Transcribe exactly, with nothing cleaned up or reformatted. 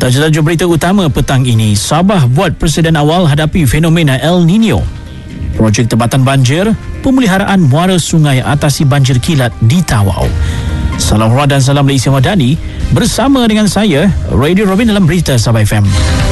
Tajuk-tajuk berita utama petang ini. Sabah buat persediaan awal hadapi fenomena El Nino. Projek tempatan banjir, pemeliharaan muara sungai atasi banjir kilat di Tawau. Salam hormat dan salam dari Isi Madani bersama dengan saya, Radio Robin dalam Berita Sabah F M.